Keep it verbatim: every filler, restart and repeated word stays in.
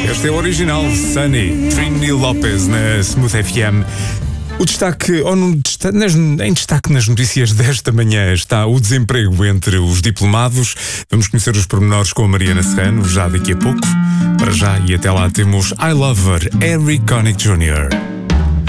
Este é o original, Sunny, Trini Lopes na Smooth F M. O destaque, ou no, nas, em destaque nas notícias desta manhã está o desemprego entre os diplomados. Vamos conhecer os pormenores com a Mariana Serrano já daqui a pouco. Para já e até lá temos I Love Her, Harry Connick Júnior